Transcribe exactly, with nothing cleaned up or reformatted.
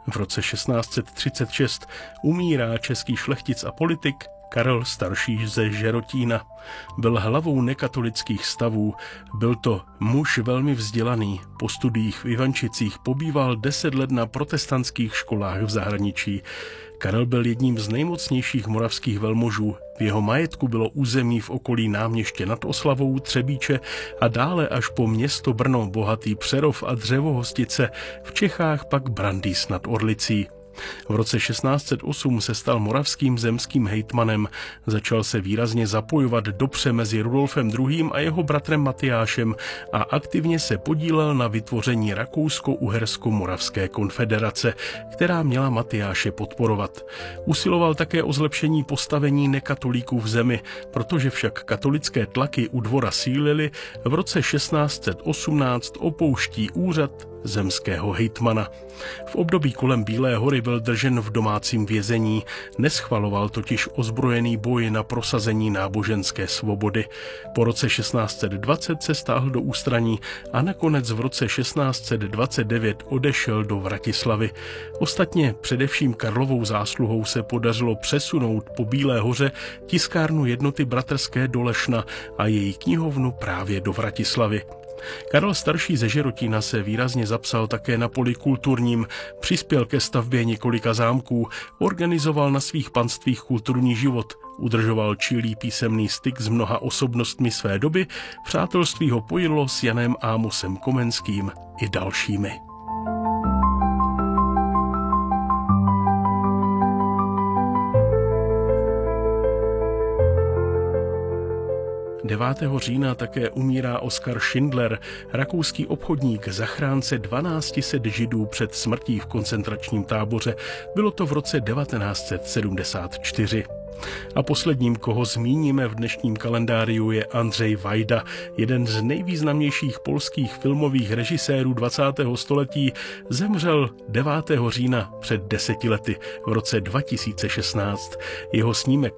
V roce šestnáct set třicet šest umírá český šlechtic a politik Karel Starší ze Žerotína. Byl hlavou nekatolických stavů, byl to muž velmi vzdělaný, po studiích v Ivančicích pobýval deset let na protestantských školách v zahraničí. Karel byl jedním z nejmocnějších moravských velmožů. V jeho majetku bylo území v okolí Náměště nad Oslavou, Třebíče a dále až po město Brno, bohatý Přerov a Dřevohostice, v Čechách pak Brandýs nad Orlicí. V roce šestnáct set osm se stal moravským zemským hejtmanem. Začal se výrazně zapojovat do pře mezi Rudolfem druhým. a jeho bratrem Matyášem a aktivně se podílel na vytvoření Rakousko-Uhersko-Moravské konfederace, která měla Matyáše podporovat. Usiloval také o zlepšení postavení nekatolíků v zemi, protože však katolické tlaky u dvora sílily, v roce šestnáct set osmnáct opouští úřad zemského hejtmana. V období kolem Bílé hory byl držen v domácím vězení, neschvaloval totiž ozbrojený boj na prosazení náboženské svobody. Po roce šestnáct set dvacet se stáhl do ústraní a nakonec v roce šestnáct set dvacet devět odešel do Vratislavy. Ostatně především Karlovou zásluhou se podařilo přesunout po Bílé hoře tiskárnu Jednoty bratrské do Lešna a její knihovnu právě do Vratislavy. Karel Starší ze Žerotína se výrazně zapsal také na poli kulturním, přispěl ke stavbě několika zámků, organizoval na svých panstvích kulturní život, udržoval čilý písemný styk s mnoha osobnostmi své doby, přátelství ho pojilo s Janem Ámosem Komenským i dalšími. devátého října také umírá Oskar Schindler, rakouský obchodník, zachránce dvanácti set Židů před smrtí v koncentračním táboře. Bylo to v roce devatenáct set sedmdesát čtyři. A posledním, koho zmíníme v dnešním kalendáriu, je Andrzej Wajda, jeden z nejvýznamnějších polských filmových režisérů dvacátého století. Zemřel devátého října před deseti lety v roce dva tisíce šestnáct. Jeho snímek